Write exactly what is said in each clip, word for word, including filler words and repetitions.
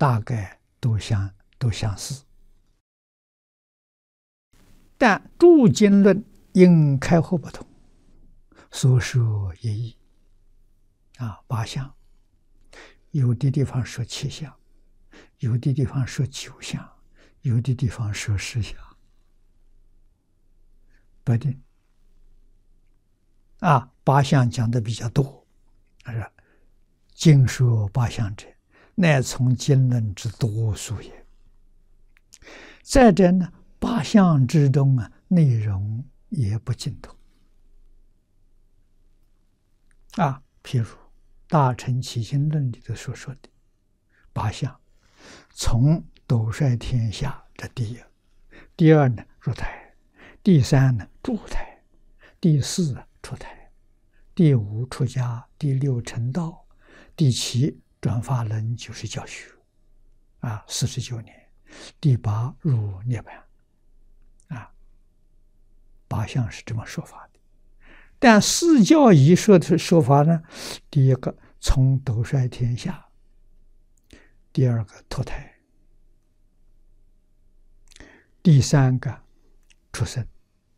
大概都相都相似。但诸经论因开惑不同，所说也异。啊，八相，有的地方说七相，有的地方说九相，有的地方说十相，不定。啊，八相讲的比较多，是经说八相者，乃从经论之多数也。再者呢，八相之中啊，内容也不尽同。啊，譬如《大乘起心论》里头所说的八相，从斗率天下这第一，第二呢入胎，第三呢住胎，第四出胎，第五出家，第六成道，第七转法轮就是教学，啊，四十九年，第八入涅槃，啊，八相是这么说法的。但四教仪说的说法呢，第一个从斗率天下，第二个脱胎，第三个出生，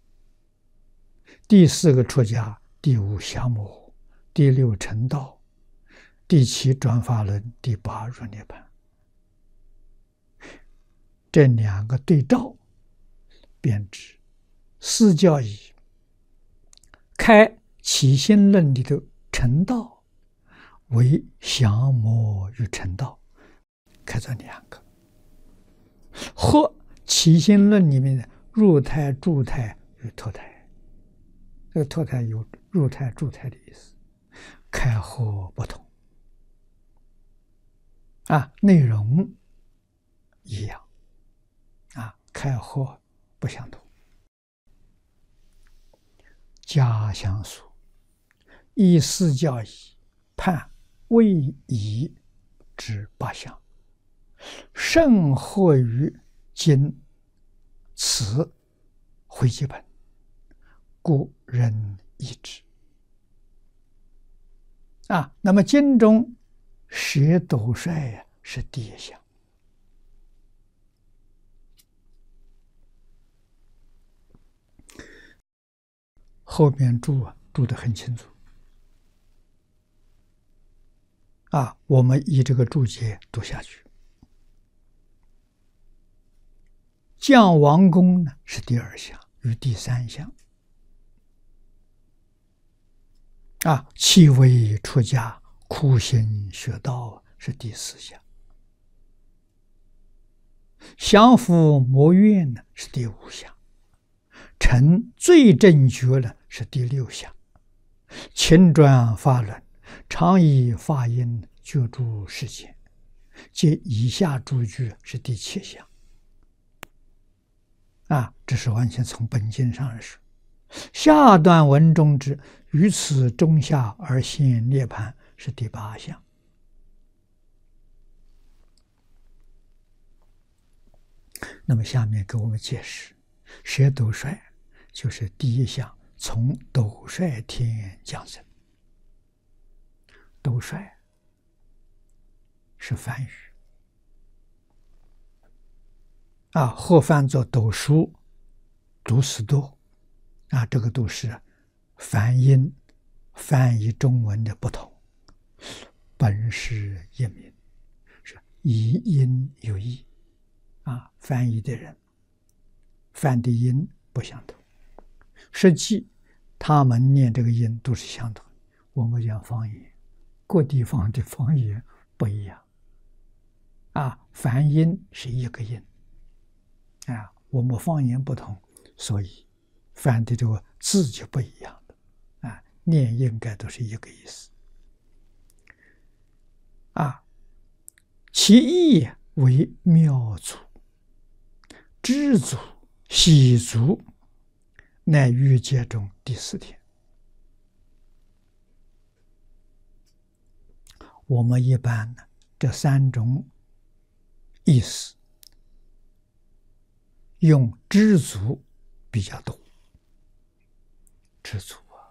第四个出家，第五降魔，第六成道，第七转法轮，第八入涅槃。这两个对照，便知四教仪开起心论里头成道为降魔与成道，开这两个，或起心论里面的入胎、住胎与脱胎，这个脱胎有入胎、住胎的意思，开惑不同，啊，内容一样，啊，开惑不相同。家相属，依四教仪判未已之八相，甚惑于经此回基本，故人异之。啊，那么经中舍斗率呀是第一项，后面注啊注得很清楚。啊，我们以这个注解读下去。降王公呢是第二项与第三项。啊，弃为出家，苦行学道是第四项。降伏魔怨呢是第五项。成最正觉呢是第六项。勤转法轮，常以法音觉诸世间，皆以下诸句是第七项。啊，这是完全从本经上来说。下段文中之于此中下而现涅槃是第八项。那么下面给我们解释，舍斗率就是第一项，从斗率天降生。斗率是梵语，啊，或翻作斗书、读死多，啊，这个都是梵音翻译中文的不同，本是一名，是以音有异，啊，翻译的人翻的音不相同，实际他们念这个音都是相同。我们讲方言，各地方的方言不一样，啊，梵音是一个音，啊，我们方言不同，所以翻的这个字就不一样的，啊，念应该都是一个意思。啊，其意为妙足、知足、喜足，乃欲界中第四天。我们一般呢，这三种意思用知足比较多。知足啊，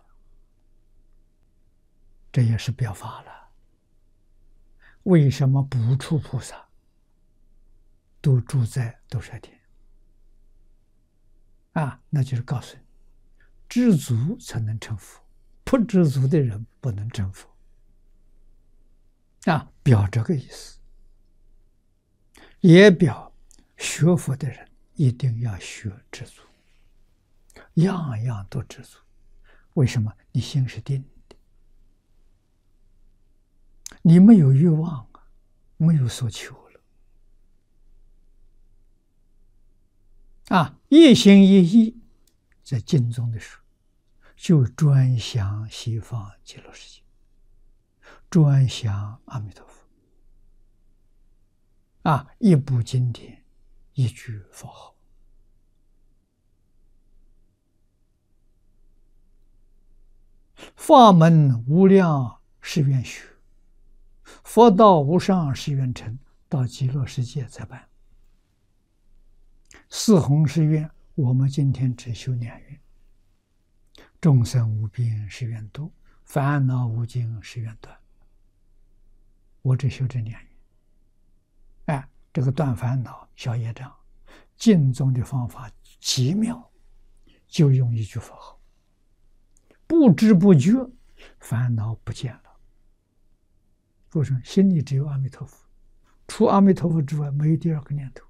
这也是表法了。为什么不出菩萨都住在兜率天。啊，那就是告诉你，知足才能成佛，不知足的人不能成佛。啊，表这个意思，也表学佛的人一定要学知足，样样都知足。为什么？你心是定的，你没有欲望啊，没有所求了。啊，一心一意，在经中的时候，就专想西方极乐世界，专想阿弥陀佛。啊，一部经典，一句佛号。法门无量誓愿学，佛道无上誓愿成，到极乐世界再办。四弘誓愿，我们今天只修两愿：众生无边誓愿度，烦恼无尽誓愿断。我只修这两愿。哎，这个断烦恼、消业障，净宗的方法极妙，就用一句佛号，不知不觉，烦恼不见了。为什么？心里只有阿弥陀佛，除阿弥陀佛之外，没有第二个念头。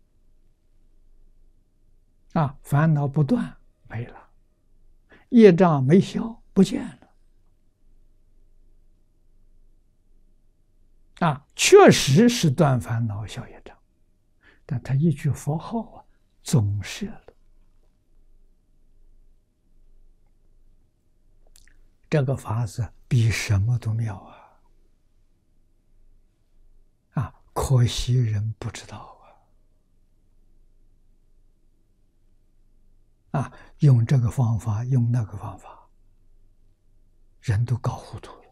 啊，烦恼不断，没了；业障没消，不见了。啊，确实是断烦恼、消业障，但他一句佛号啊，总摄了。这个法子比什么都妙啊！啊，可惜人不知道啊！啊，用这个方法，用那个方法，人都搞糊涂了。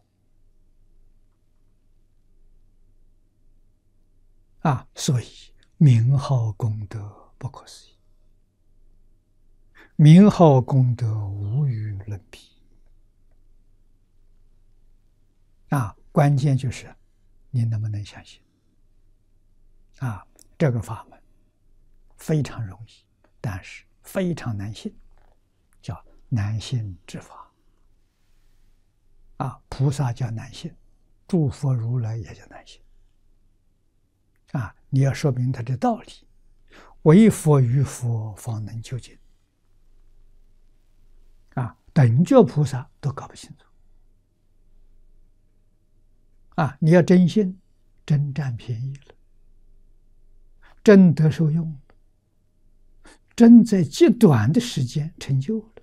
啊，所以名号功德不可思议，名号功德无与伦比。啊，关键就是你能不能相信。啊，这个法门非常容易，但是非常难信，叫难信之法。啊，菩萨叫难信，诸佛如来也叫难信。啊，你要说明他的道理，唯佛与佛方能究竟。啊，等觉菩萨都搞不清楚。啊，你要真信，真占便宜了，真得受用了，真在极短的时间成就了。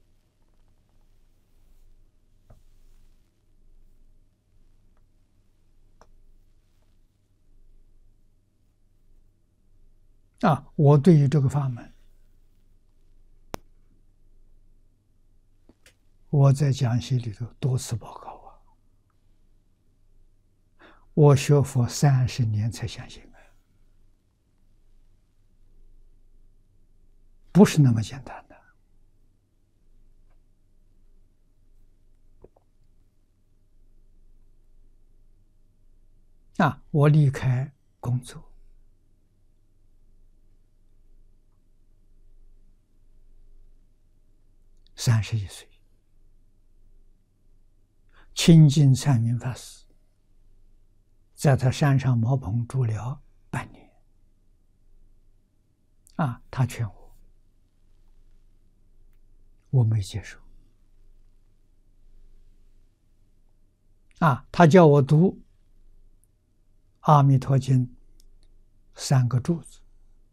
啊，我对于这个法门，我在讲习里头多次报告啊。我学佛三十年才相信啊，不是那么简单的。啊，我离开工作，三十一岁，亲近禅明法师，在他山上茅棚住了半年。啊，他劝我，我没接受。啊，他叫我读《阿弥陀经》三个柱子，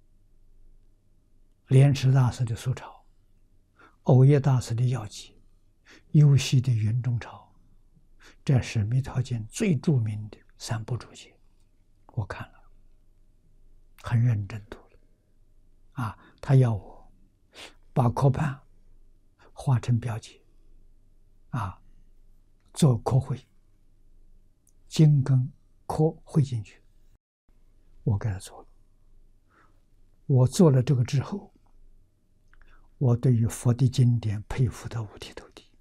莲池大师的苏钞，藕叶大师的要解，幽溪的云中钞，这是《弥陀经》最著名的三部注解。我看了，很认真读了。啊，他要我把科判画成标解，啊，做科会，经跟科汇进去。我给他做了。我做了这个之后，我对于佛的经典佩服得五体投地。